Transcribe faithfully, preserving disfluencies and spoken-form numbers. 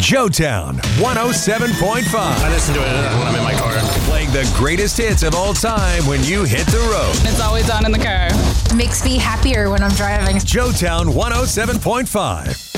Joetown one oh seven point five. I listen to it when I'm in my car. Playing the greatest hits of all time when you hit the road. It's always on in the car. Makes me happier when I'm driving. Joetown one oh seven point five.